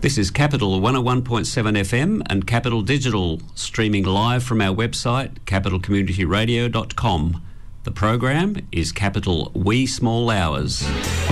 This is Capital 101.7 FM and Capital Digital, streaming live from our website, capitalcommunityradio.com. The program is Capital Wee Small Hours.